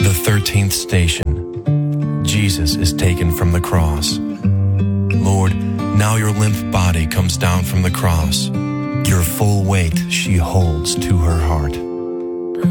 the 13th station, Jesus is taken from the cross. Lord, now your limp body comes down from the cross. Your full weight she holds to her heart.